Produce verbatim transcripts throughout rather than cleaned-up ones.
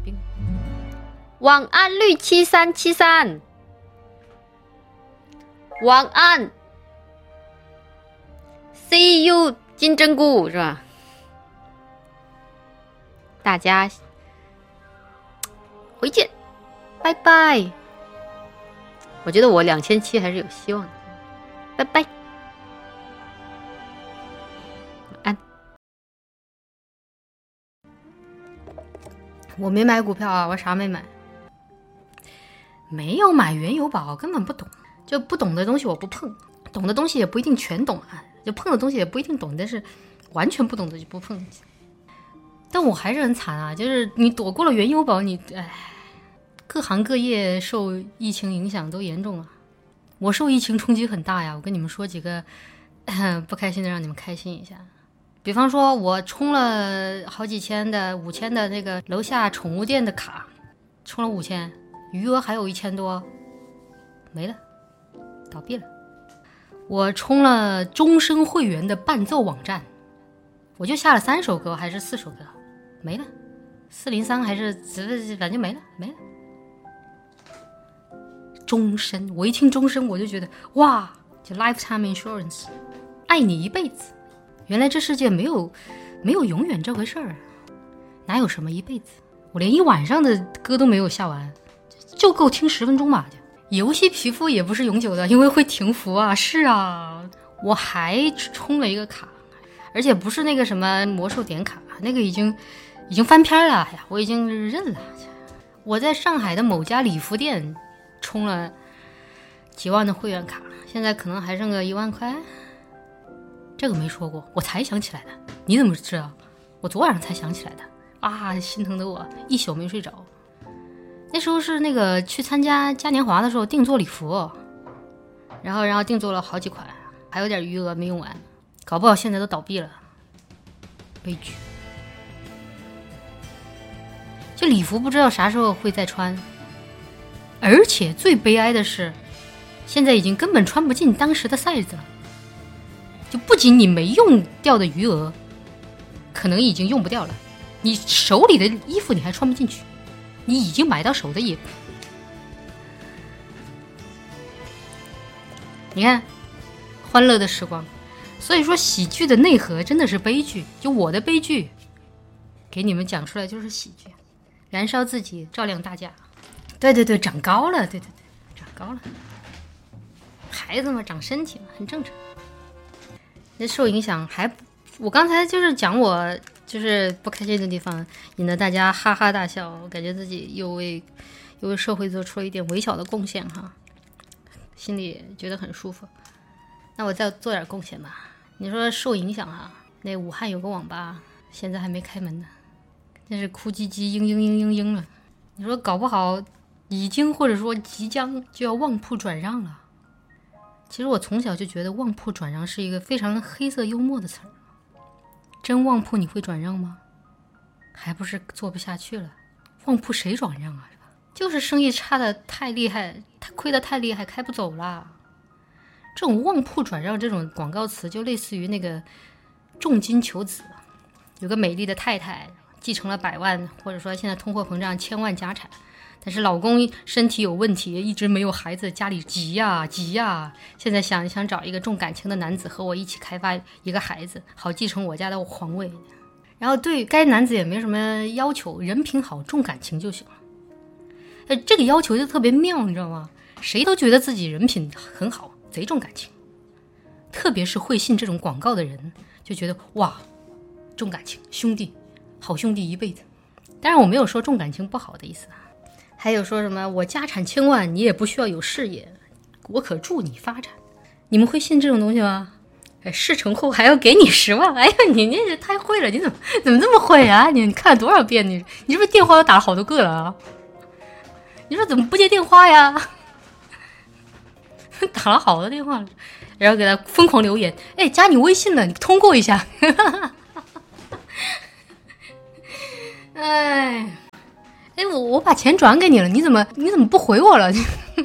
病。晚安绿七三七三，晚安 See you 金针菇是吧？大家回见，拜拜。我觉得我两千七还是有希望的，拜拜。安。我没买股票啊，我啥没买，没有买原油宝，根本不懂，就不懂的东西我不碰，懂的东西也不一定全懂啊，就碰的东西也不一定懂，但是完全不懂的就不碰。但我还是很惨啊，就是你躲过了原油宝，你哎，各行各业受疫情影响都严重啊。我受疫情冲击很大呀，我跟你们说几个不开心的，让你们开心一下。比方说我充了好几千的五千的那个楼下宠物店的卡，充了五千，余额还有一千多，没了，倒闭了。我充了终身会员的伴奏网站，我就下了三首歌还是四首歌，没了，四零三还是反正没了没了。终身，我一听终身我就觉得哇，就 lifetime insurance， 爱你一辈子。原来这世界没有没有永远这回事儿，哪有什么一辈子？我连一晚上的歌都没有下完，就够听十分钟吧。游戏皮肤也不是永久的，因为会停服啊。是啊，我还充了一个卡，而且不是那个什么魔兽点卡，那个已经已经翻篇了呀，我已经认了。我在上海的某家礼服店充了几万的会员卡，现在可能还剩个一万块。这个没说过，我才想起来的。你怎么知道？我昨晚上才想起来的啊！心疼的我一宿没睡着。那时候是那个去参加嘉年华的时候定做礼服，然后然后定做了好几款，还有点余额没用完，搞不好现在都倒闭了，悲剧。就礼服不知道啥时候会再穿，而且最悲哀的是，现在已经根本穿不进当时的 size 了。就不仅你没用掉的余额可能已经用不掉了，你手里的衣服你还穿不进去，你已经买到手的衣服。你看欢乐的时光，所以说喜剧的内核真的是悲剧，就我的悲剧给你们讲出来就是喜剧，燃烧自己照亮大家。对对对，长高了，对对对，长高了，孩子嘛长身体嘛很正常。那受影响还，我刚才就是讲我就是不开心的地方，引得大家哈哈大笑，我感觉自己又为又为社会做出了一点微小的贡献哈，心里觉得很舒服。那我再做点贡献吧。你说受影响哈，那武汉有个网吧现在还没开门呢，那是哭唧唧嘤嘤嘤嘤嘤了。你说搞不好已经或者说即将就要旺铺转让了。其实我从小就觉得旺铺转让是一个非常黑色幽默的词儿。真旺铺你会转让吗？还不是做不下去了。旺铺谁转让啊？是吧？就是生意差的太厉害，他亏的太厉害，开不走了。这种旺铺转让这种广告词就类似于那个重金求子，有个美丽的太太继承了百万，或者说现在通货膨胀千万家产，但是老公身体有问题，一直没有孩子，家里急呀急呀，现在想想找一个重感情的男子和我一起开发一个孩子，好继承我家的皇位。然后对该男子也没什么要求，人品好，重感情就行了。呃，这个要求就特别妙，你知道吗？谁都觉得自己人品很好，贼重感情。特别是会信这种广告的人，就觉得哇，重感情，兄弟，好兄弟一辈子。当然我没有说重感情不好的意思。还有说什么我家产千万，你也不需要有事业，我可助你发展。你们会信这种东西吗？哎，事成后还要给你十万，哎呀，你你这太会了，你怎么怎么这么会啊？你你看了多少遍？你你是不是电话都打了好多个了啊？你说怎么不接电话呀？打了好多电话了，然后给他疯狂留言，哎，加你微信了，你通过一下。哎。哎，我我把钱转给你了，你怎么你怎么不回我了？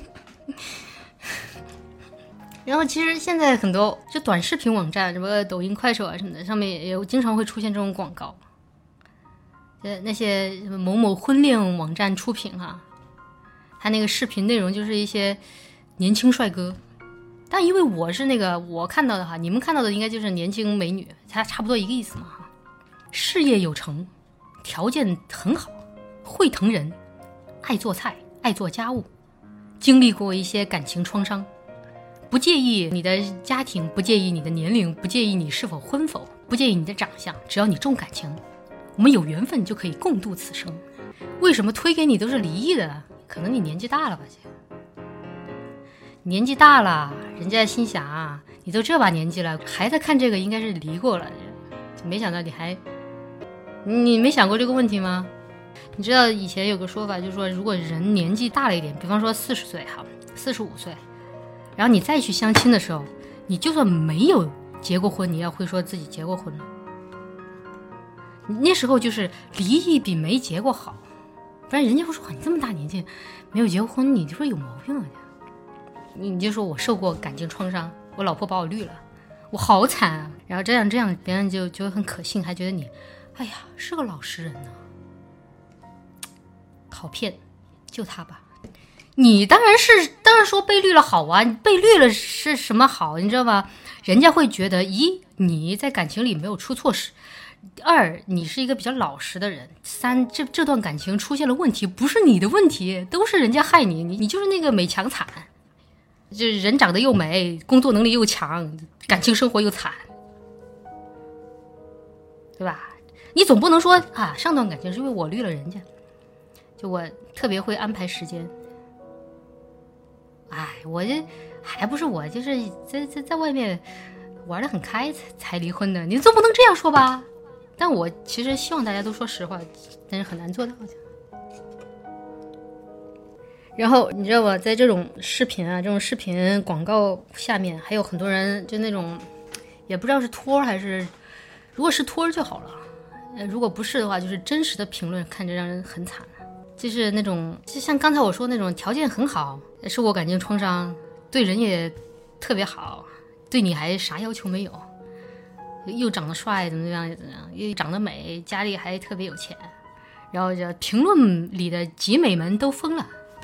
然后其实现在很多就短视频网站，什么抖音、快手啊什么的，上面也有经常会出现这种广告。 呃，那些某某婚恋网站出品啊，他那个视频内容就是一些年轻帅哥，但因为我是那个我看到的哈，你们看到的应该就是年轻美女，它差不多一个意思嘛哈。事业有成，条件很好，会疼人，爱做菜，爱做家务，经历过一些感情创伤，不介意你的家庭，不介意你的年龄，不介意你是否婚否，不介意你的长相，只要你重感情，我们有缘分就可以共度此生。为什么推给你都是离异的？可能你年纪大了吧，姐。年纪大了，人家心想啊，你都这把年纪了，还在看这个，应该是离过了。没想到你还，你没想过这个问题吗？你知道以前有个说法，就是说如果人年纪大了一点，比方说四十岁哈，四十五岁，然后你再去相亲的时候，你就算没有结过婚，你要会说自己结过婚了。那时候就是离异比没结过好，不然人家会说你这么大年纪没有结过婚，你就说有毛病啊。你就说我受过感情创伤，我老婆把我绿了，我好惨啊。然后这样这样，别人就就很可信，还觉得你，哎呀，是个老实人呢。好骗，就他吧。你当然是当然说被绿了好啊，被绿了是什么好？你知道吧？人家会觉得，一你在感情里没有出错事，二你是一个比较老实的人，三这这段感情出现了问题，不是你的问题，都是人家害你，你你就是那个美强惨。就是人长得又美，工作能力又强，感情生活又惨，对吧？你总不能说啊，上段感情是因为我绿了人家，就我特别会安排时间。哎，我这还不是我就是在在在外面玩得很开才才离婚的，你总不能这样说吧？但我其实希望大家都说实话，但是很难做到的。然后你知道吧，在这种视频啊，这种视频广告下面还有很多人就那种也不知道是托还是，如果是托就好了，呃，如果不是的话就是真实的评论，看着让人很惨。就是那种就像刚才我说那种条件很好，受过感情创伤，对人也特别好，对你还啥要求没有，又长得帅怎么样怎么样，又长得美，家里还特别有钱，然后这评论里的集美们都疯了。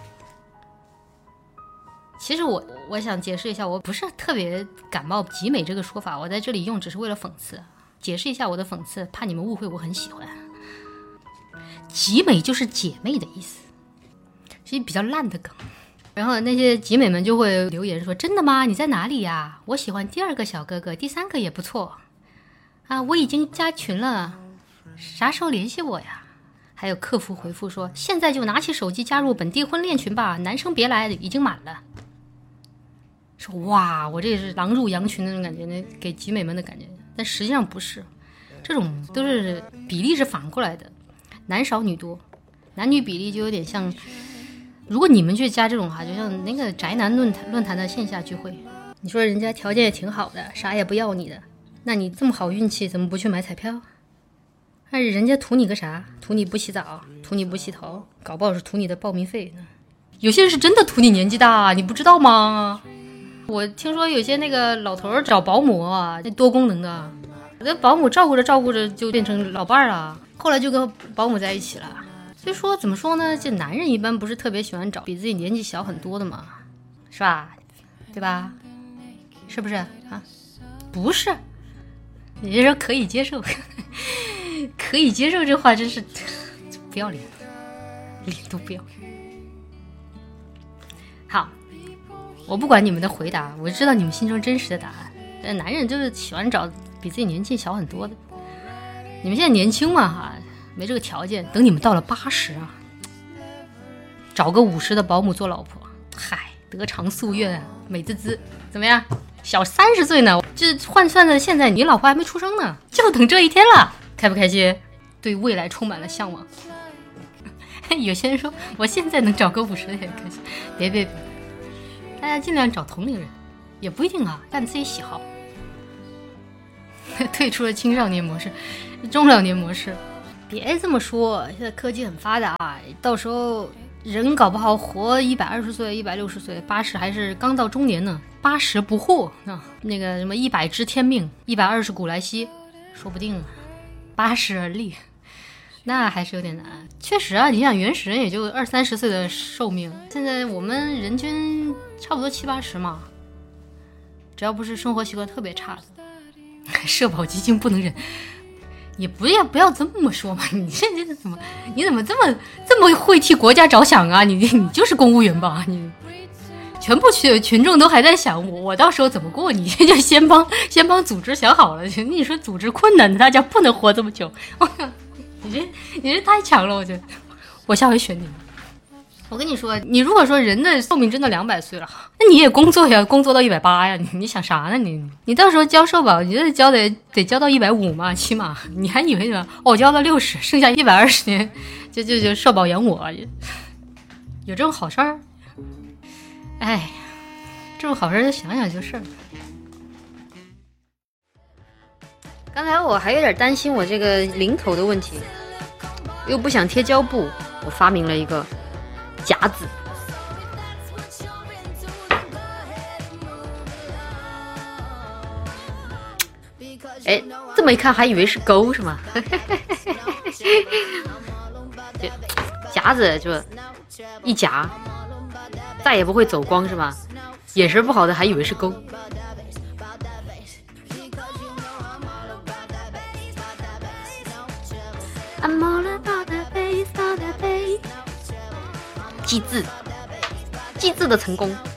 其实我我想解释一下，我不是特别感冒集美这个说法，我在这里用只是为了讽刺，解释一下我的讽刺，怕你们误会我很喜欢。集美就是姐妹的意思，是一比较烂的梗。然后那些集美们就会留言说，真的吗？你在哪里呀？我喜欢第二个小哥哥，第三个也不错啊，我已经加群了，啥时候联系我呀？还有客服回复说，现在就拿起手机加入本地婚恋群吧，男生别来，已经满了。说哇，我这是狼入羊群的那种感觉，那给集美们的感觉，但实际上不是，这种都是比例是反过来的，男少女多，男女比例就有点像，如果你们去加这种哈，就像那个宅男论坛论坛的线下聚会，你说人家条件也挺好的，啥也不要你的，那你这么好运气，怎么不去买彩票？但是人家图你个啥？图你不洗澡，图你不洗头，搞不好是图你的报名费呢。有些人是真的图你年纪大，你不知道吗？我听说有些那个老头找保姆啊，那多功能的，那保姆照顾着照顾着就变成老伴儿了，后来就跟保姆在一起了。所以说怎么说呢，这男人一般不是特别喜欢找比自己年纪小很多的嘛，是吧？对吧？是不是啊？不是，你说可以接受可以接受这话真是不要脸，脸都不要脸。好，我不管你们的回答，我知道你们心中真实的答案。但男人就是喜欢找比自己年纪小很多的。你们现在年轻嘛哈，没这个条件。等你们到了八十啊，找个五十的保姆做老婆，嗨，得偿夙愿，美滋滋，怎么样？小三十岁呢，这换算的现在你老婆还没出生呢，就等这一天了，开不开心？对未来充满了向往。有些人说我现在能找个五十的也开心，别别别，大家尽量找同龄人，也不一定啊，按自己喜好。退出了青少年模式，中老年模式。别这么说，现在科技很发达，到时候人搞不好活一百二十岁、一百六十岁、八十还是刚到中年呢，八十不惑啊！那个什么一百知天命，一百二十古来稀，说不定八十而立。 那还是有点难。确实啊，你想原始人也就二三十岁的寿命，现在我们人均差不多七八十嘛。只要不是生活习惯特别差的，社保基金不能忍。也不要不要这么说嘛，你这这怎么你怎么这么这么会替国家着想啊？你你就是公务员吧？你全部群群众都还在想我我到时候怎么过，你这就先帮先帮组织想好了。你说组织困难的，大家不能活这么久。你这你这太强了，我觉得我下回选你。我跟你说，你如果说人的寿命真的两百岁了，那你也工作呀，工作到一百八呀，你你想啥呢？你你到时候交社保，你这交得得交到一百五嘛，起码你还以为什么？哦，交到六十，剩下一百二十年就就就社保养我，有这种好事儿？哎，这种好事儿想想就是。刚才我还有点担心我这个零头的问题，又不想贴胶布，我发明了一个夹子。哎，这么一看还以为是钩是吗？夹子就一夹，再也不会走光是吧？眼神不好的还以为是钩。记字，记字的成功。